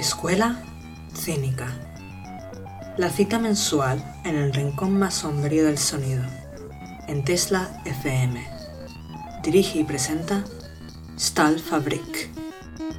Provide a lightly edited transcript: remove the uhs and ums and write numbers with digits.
Escuela Cínica. La cita mensual en el rincón más sombrío del sonido, en Tesla FM. Dirige y presenta Stahlfabrik.